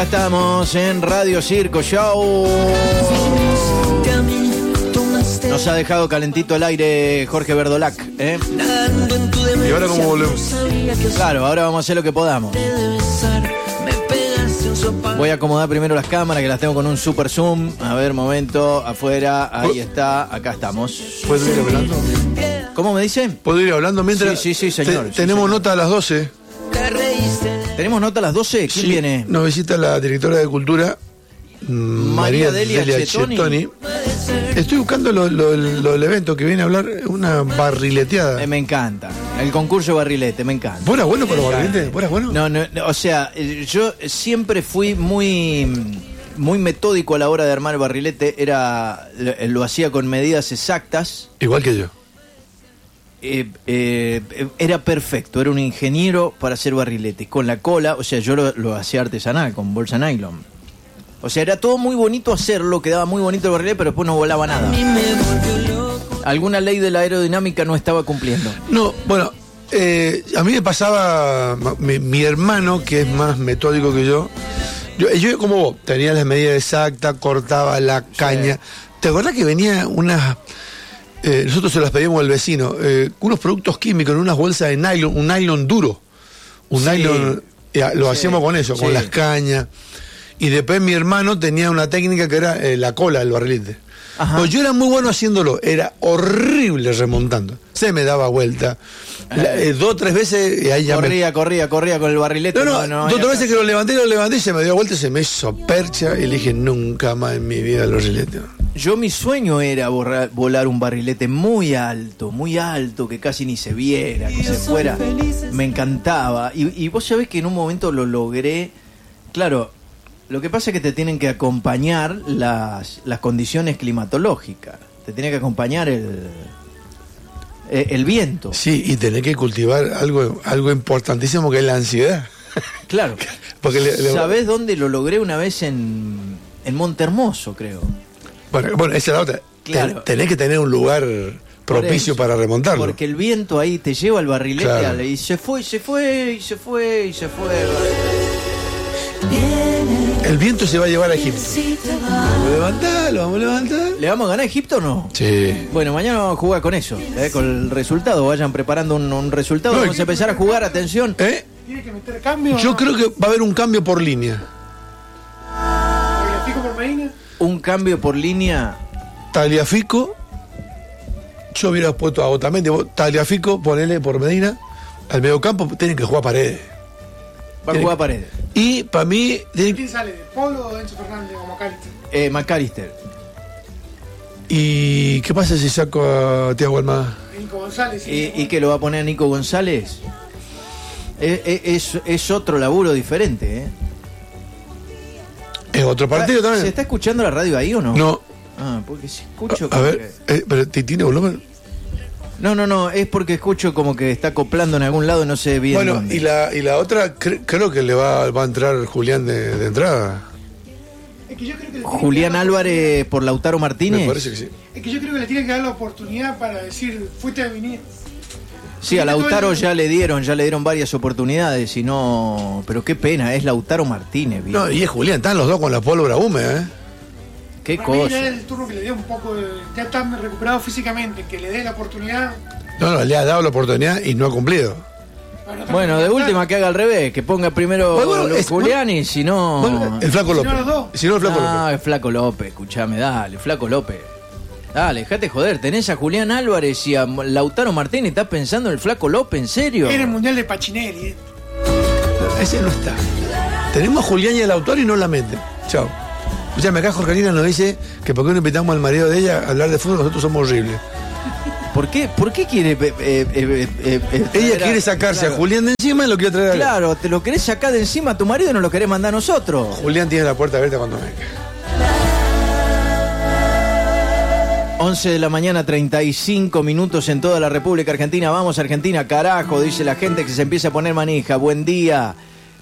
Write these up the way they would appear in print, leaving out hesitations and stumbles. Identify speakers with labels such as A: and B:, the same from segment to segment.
A: Estamos en Radio Circo Show. Nos ha dejado calentito el aire Jorge Verdolac, ¿eh?
B: ¿Y ahora cómo volvemos?
A: Claro, ahora vamos a hacer lo que podamos. Voy a acomodar primero las cámaras, que las tengo con un super zoom. A ver, momento, afuera, ahí está, acá estamos.
B: ¿Puedo ir hablando?
A: ¿Cómo me dicen?
B: ¿Puedo ir hablando mientras?
A: Sí, señor.
B: Tenemos
A: señor.
B: nota a las 12.
A: ¿Tenemos nota a las 12? ¿Quién viene?
B: Nos visita la directora de Cultura, María Delia Chettoni. Estoy buscando lo del evento que viene a hablar, una barrileteada.
A: Me encanta. El concurso barrilete, me encanta.
B: ¿Vos eras bueno para barrilete? ¿Vos eras bueno?
A: No, o sea, yo siempre fui muy metódico a la hora de armar el barrilete. Lo hacía con medidas exactas.
B: Igual que yo.
A: Era perfecto, era un ingeniero para hacer barriletes. Con la cola, o sea, yo lo hacía artesanal, con bolsa nylon. O sea, era todo muy bonito hacerlo, quedaba muy bonito el barrilete, pero después no volaba nada. Alguna ley de la aerodinámica no estaba cumpliendo.
B: No, bueno, a mí me pasaba, mi hermano, que es más metódico que yo como vos, tenía las medidas exactas, cortaba la caña. Sí. ¿Te acordás que venía unas... nosotros se las pedíamos al vecino, unos productos químicos en unas bolsas de nylon, un nylon duro, nylon, lo hacíamos con eso, con las cañas, y después mi hermano tenía una técnica que era la cola del barrilete. Pues yo era muy bueno haciéndolo, era horrible remontando, se me daba vuelta, 2 o 3 veces, y ahí ya
A: corría con el barrilete.
B: No, 2 o 3 veces que lo levanté, se me dio vuelta, se me hizo percha, y le dije, nunca más en mi vida el barrilete.
A: Mi sueño era volar un barrilete muy alto, que casi ni se viera, que se fuera. Me encantaba. Y vos sabés que en un momento lo logré. Claro, lo que pasa es que te tienen que acompañar las condiciones climatológicas. Te tiene que acompañar el viento.
B: Sí, y tenés que cultivar algo importantísimo, que es la ansiedad.
A: Claro.
B: Porque
A: ¿Sabés dónde lo logré una vez en Monte Hermoso, creo?
B: Bueno, esa es la otra.
A: Claro.
B: Tenés que tener un lugar propicio para remontarlo.
A: Porque el viento ahí te lleva al barrilete, claro. Y se fue.
B: El viento se va a llevar a Egipto. Vamos a levantar.
A: ¿Le vamos a ganar a Egipto o no?
B: Sí.
A: Bueno, mañana vamos a jugar con eso, con el resultado. Vayan preparando un resultado. Vamos a empezar a jugar, atención.
C: ¿Tiene que meter cambio?
B: Yo creo que va a haber un cambio por línea.
C: ¿Tagliafico por Medina?
A: Un cambio por línea.
B: Tagliafico. Yo hubiera puesto a Otamendi. Tagliafico, ponele por Medina. Al mediocampo tienen que jugar Paredes.
A: Va a jugar Paredes.
B: Y para mí...
C: ¿Quién sale? ¿De Polo o Enzo Fernández o McAllister?
A: McAllister.
B: ¿Y qué pasa si saco a Thiago Almada?
C: Nico González.
A: ¿Y qué lo va a poner a Nico González? Es otro laburo diferente,
B: ¿Es otro partido también?
A: ¿Se está escuchando la radio ahí o no?
B: No.
A: Porque si escucho...
B: A ver, pero ¿tiene volumen?
A: No, es porque escucho como que está acoplando en algún lado y no sé bien.
B: Bueno,
A: dónde.
B: y la otra, creo que le va a entrar Julián de entrada.
C: Es que yo creo que
A: Julián Álvarez por Lautaro Martínez.
B: Me parece que sí.
C: Es que yo creo que le tienen que dar la oportunidad para decir, fuiste a venir.
A: Sí, a Lautaro ya le dieron varias oportunidades y no... Pero qué pena, es Lautaro Martínez. ¿Viste?
B: No, y es Julián, están los dos con la pólvora húmeda,
A: Qué
C: para
A: cosa.
C: mí era el turno que le dio un poco ya está recuperado físicamente, que le dé la oportunidad.
B: No, le ha dado la oportunidad y no ha cumplido.
A: Bueno, de última que haga al revés, que ponga primero Julián y si no...
B: el Flaco López.
A: Si no, el Flaco López. El Flaco López, escuchame, dale, Flaco López. Dale, dejate joder, tenés a Julián Álvarez y a Lautaro Martínez, ¿estás pensando en el Flaco López, en serio?
C: Era el mundial de Pachinelli.
B: Ese no está. Tenemos a Julián y a Lautaro y no la meten. Chao. Escuchame, acá Jorgelina nos dice que por qué no invitamos al marido de ella a hablar de fútbol, nosotros somos horribles.
A: ¿Por qué quiere...?
B: Ella quiere sacarse a Julián de encima y lo quiere traer.
A: Claro, te lo querés sacar de encima a tu marido y no lo querés mandar a nosotros.
B: Julián tiene la puerta abierta cuando venga.
A: 11 de la mañana, 35 minutos en toda la República Argentina. Vamos, Argentina, carajo, dice la gente que se empieza a poner manija. Buen día.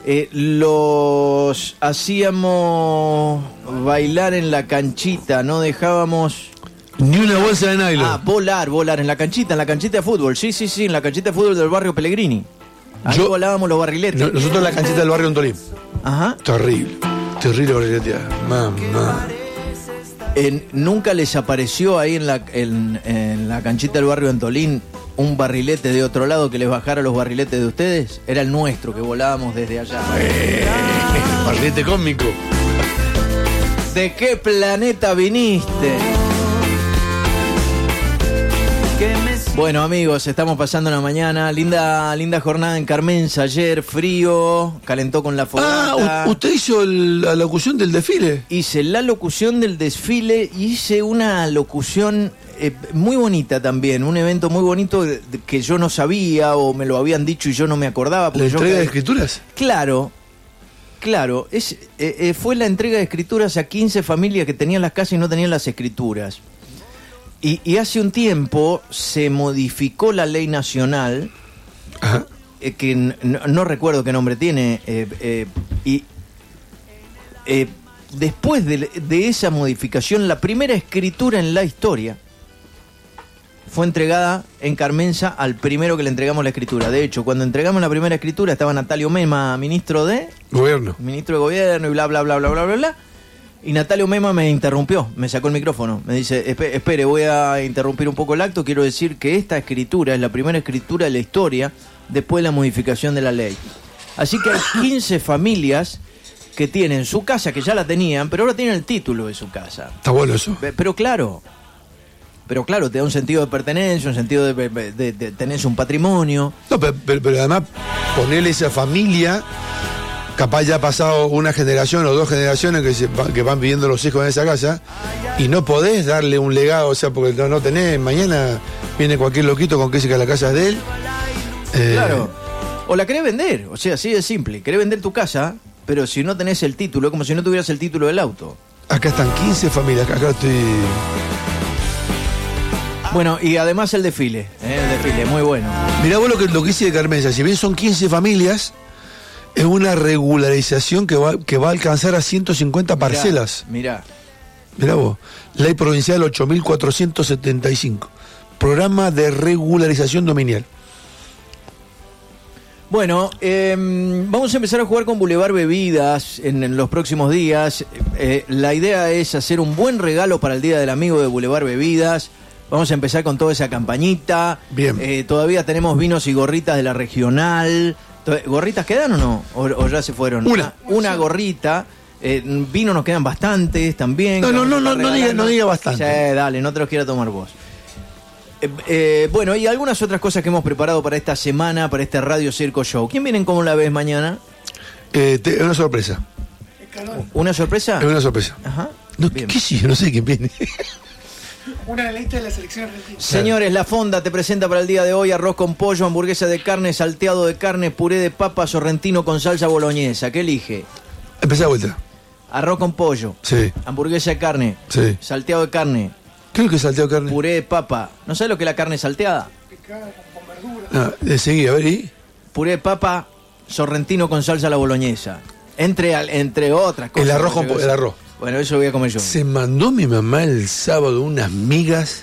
A: Los hacíamos bailar en la canchita, no dejábamos...
B: Ni una bolsa de nylon.
A: Volar en la canchita de fútbol. Sí, en la canchita de fútbol del barrio Pellegrini. Ahí volábamos los barriletes.
B: Nosotros en la canchita del barrio Antolín.
A: Ajá.
B: Terrible. terrible barrileteada. Mamá.
A: ¿Nunca les apareció ahí en la canchita del barrio Antolín un barrilete de otro lado que les bajara los barriletes de ustedes? Era el nuestro, que volábamos desde allá.
B: Barrilete cósmico.
A: ¿De qué planeta viniste? Bueno, amigos, estamos pasando la mañana. Linda jornada en Carmenza ayer, frío, calentó con la fogata.
B: ¿Usted hizo la locución del desfile?
A: Hice la locución del desfile, hice una locución muy bonita también, un evento muy bonito que yo no sabía o me lo habían dicho y yo no me acordaba.
B: ¿La entrega de escrituras?
A: Claro, fue la entrega de escrituras a 15 familias que tenían las casas y no tenían las escrituras. Y hace un tiempo se modificó la ley nacional, que no recuerdo qué nombre tiene, después de esa modificación, la primera escritura en la historia fue entregada en Carmenza al primero que le entregamos la escritura. De hecho, cuando entregamos la primera escritura estaba Natalio Mema, ministro de Gobierno y bla, bla, bla, bla, bla, bla, bla. Y Natalio Mema me interrumpió, me sacó el micrófono. Me dice, espere, voy a interrumpir un poco el acto. Quiero decir que esta escritura es la primera escritura de la historia después de la modificación de la ley. Así que hay 15 familias que tienen su casa, que ya la tenían, pero ahora tienen el título de su casa.
B: Está bueno eso.
A: Pero claro, te da un sentido de pertenencia, un sentido de tener un patrimonio.
B: No, pero además ponerle esa familia... Capaz ya ha pasado una generación o dos generaciones que van viviendo los hijos en esa casa y no podés darle un legado, o sea, porque no tenés, mañana viene cualquier loquito con que dice que la casa es de él.
A: Claro. O la querés vender, o sea, así de simple. Querés vender tu casa, pero si no tenés el título, es como si no tuvieras el título del auto.
B: Acá están 15 familias, acá estoy...
A: Bueno, y además el desfile, muy bueno.
B: Mirá vos lo que hice de Carmenza, si bien son 15 familias... Es una regularización que va a alcanzar a 150 parcelas.
A: Mirá
B: vos. Ley provincial 8.475. Programa de regularización dominial.
A: Bueno, vamos a empezar a jugar con Boulevard Bebidas en los próximos días. La idea es hacer un buen regalo para el Día del Amigo de Boulevard Bebidas. Vamos a empezar con toda esa campañita.
B: Bien.
A: Todavía tenemos vinos y gorritas de la regional. ¿Gorritas quedan o no? ¿O ya se fueron? Una gorrita. Vino nos quedan bastantes también.
B: No diga bastante.
A: Sí, dale, no te los quiera tomar vos. Bueno, y algunas otras cosas que hemos preparado para esta semana, para este Radio Circo Show. ¿Quién viene cómo la ves mañana?
B: Una sorpresa.
A: ¿Una sorpresa?
B: Es una sorpresa.
A: Ajá.
B: ¿Qué sí? No sé quién viene.
C: Una lista de la selección argentina.
A: Señores, La Fonda te presenta para el día de hoy arroz con pollo, hamburguesa de carne, salteado de carne, puré de papa, sorrentino con salsa boloñesa. ¿Qué elige?
B: Empezá de vuelta.
A: Arroz con pollo.
B: Sí.
A: Hamburguesa de carne.
B: Sí.
A: Salteado de carne.
B: ¿Qué es lo que es salteado de carne?
A: Puré de papa. ¿No sabes lo que es la carne salteada?
C: Picada con verduras.
B: De seguí, a ver, ¿y?
A: Puré de papa, sorrentino con salsa a la boloñesa. Entre otras cosas.
B: El arroz.
A: Bueno, eso voy a comer yo.
B: Se mandó mi mamá el sábado unas migas.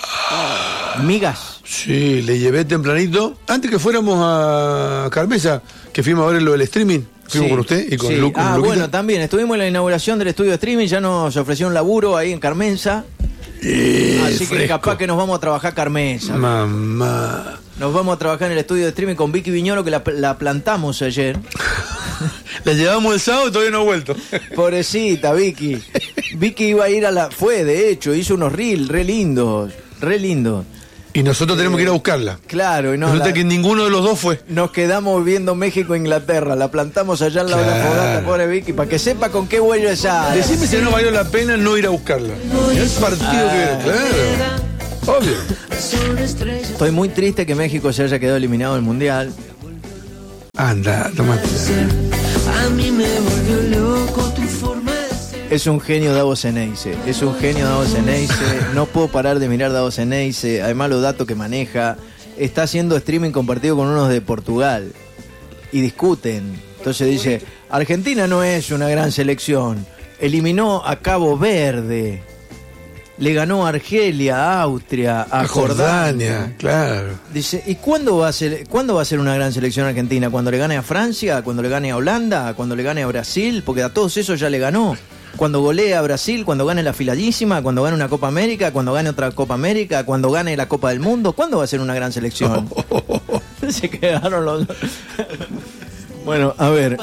A: ¿Migas?
B: Sí, le llevé tempranito. Antes que fuéramos a Carmenza, que fuimos a ver lo del streaming. Fuimos con usted y con Luquita.
A: Bueno, también. Estuvimos en la inauguración del estudio de streaming. Ya nos ofreció un laburo ahí en Carmenza. Así que capaz que nos vamos a trabajar Carmenza.
B: Mamá.
A: Nos vamos a trabajar en el estudio de streaming con Vicky Viñolo, que la plantamos ayer.
B: La llevamos el sábado y todavía no ha vuelto.
A: Pobrecita, Vicky. Vicky iba a ir fue, de hecho, hizo unos reels re lindos.
B: Y nosotros tenemos que ir a buscarla.
A: Claro, y
B: resulta que ninguno de los dos fue.
A: Nos quedamos viendo México e Inglaterra. La plantamos allá al lado de la fogata, pobre Vicky, para que sepa con qué vuelo es esa.
B: Decime si no valió la pena no ir a buscarla. El partido que era, claro. Obvio.
A: Estoy muy triste que México se haya quedado eliminado del Mundial.
B: Anda, tomate.
D: A mí me volvió loco tu forma de ser.
A: Es un genio Davos Ceneice. No puedo parar de mirar Davos Ceneice. Además los datos que maneja. Está haciendo streaming compartido con unos de Portugal. Y discuten. Entonces dice, Argentina no es una gran selección. Eliminó a Cabo Verde. le ganó a Argelia, a Austria, a Jordania.
B: Claro.
A: Dice, ¿y cuándo va a ser una gran selección argentina? ¿Cuando le gane a Francia? ¿Cuando le gane a Holanda? ¿Cuando le gane a Brasil? Porque a todos esos ya le ganó. Cuando golee a Brasil, cuando gane la finalísima, cuando gane una Copa América, cuando gane otra Copa América, cuando gane la Copa del Mundo. ¿Cuándo va a ser una gran selección? Se quedaron los... Bueno, a ver.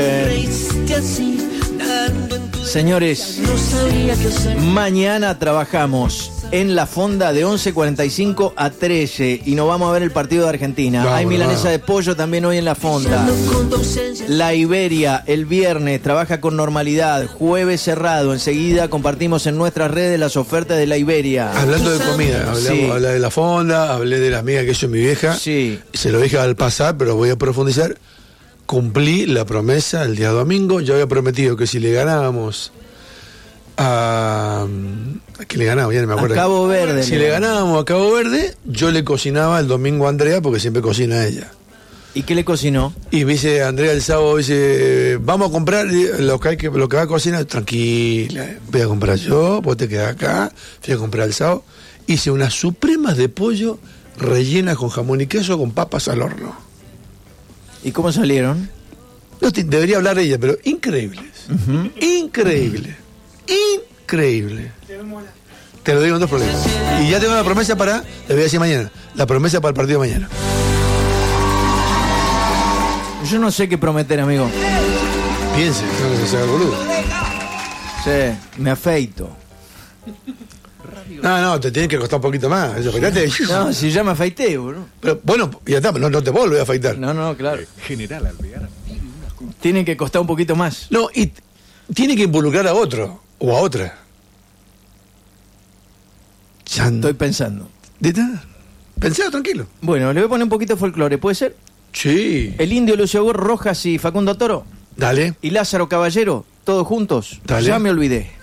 A: Señores, mañana trabajamos en la fonda de 11:45 a 13 y nos vamos a ver el partido de Argentina.
B: Vamos,
A: hay milanesa de pollo también hoy en la fonda. La Iberia el viernes trabaja con normalidad, jueves cerrado. Enseguida compartimos en nuestras redes las ofertas de la Iberia.
B: Hablando de comida, hablé de la fonda, hablé de la amiga que hizo mi vieja.
A: Sí.
B: Se lo dije al pasar, pero voy a profundizar. Cumplí la promesa el día domingo. Yo había prometido que si le ganábamos a que le ganábamos, ya no me acuerdo.
A: A Cabo Verde.
B: Si le ganábamos a Cabo Verde, yo le cocinaba el domingo a Andrea, porque siempre cocina ella.
A: ¿Y qué le cocinó?
B: Y me dice Andrea el sábado, dice, vamos a comprar lo que va a cocinar. Tranquila, voy a comprar yo, vos te quedás acá. Fui a comprar el sábado. Hice unas supremas de pollo rellenas con jamón y queso con papas al horno.
A: ¿Y cómo salieron?
B: No, debería hablar ella, pero increíbles. Increíble. Increíble. Te lo digo en dos problemas. Y ya tengo la promesa le voy a decir mañana, la promesa para el partido de mañana.
A: Yo no sé qué prometer, amigo.
B: Piense, no se haga boludo.
A: Sí, me afeito.
B: No, te tiene que costar un poquito más.
A: No, si ya me afeité, boludo.
B: Pero bueno, ya está, no te vuelvo a afeitar.
A: No, claro.
E: General Alvear.
A: Tiene que costar un poquito más.
B: No, y tiene que involucrar a otro o a otra.
A: Estoy pensando.
B: Pensado, tranquilo.
A: Bueno, le voy a poner un poquito de folclore, ¿puede ser?
B: Sí.
A: El Indio Lucio Rojas y Facundo Toro.
B: Dale.
A: Y Lázaro Caballero, todos juntos.
B: Dale.
A: Ya me olvidé.